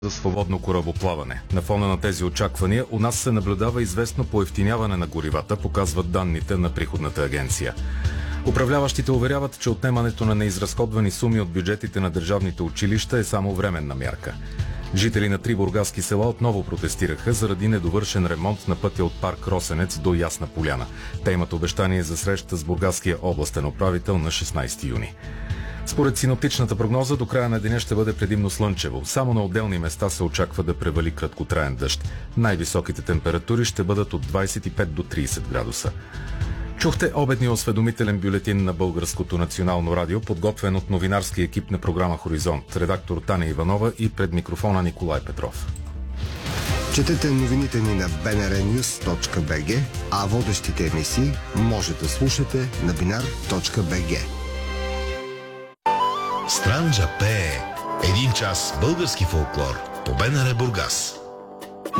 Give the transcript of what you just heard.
за свободно корабоплаване. На фона на тези очаквания у нас се наблюдава известно поевтиняване на горивата, показват данните на приходната агенция. Управляващите уверяват, че отнемането на неизразходвани суми от бюджетите на държавните училища е само временна мярка. Жители на 3 бургаски села отново протестираха заради недовършен ремонт на пътя от парк Росенец до Ясна поляна. Те имат обещание за среща с бургаския областен управител на 16 юни. Според синоптичната прогноза, до края на деня ще бъде предимно слънчево. Само на отделни места се очаква да превали краткотраен дъжд. Най-високите температури ще бъдат от 25 до 30 градуса. Чухте обедния осведомителен бюлетин на Българското национално радио, подготвен от новинарски екип на програма Хоризонт, редактор Таня Иванова и пред микрофона Николай Петров. Четете новините ни на bnrnews.bg, а водещите емисии може да слушате на binar.bg. Странджа пее. 1 час български фолклор по БНР Бургас.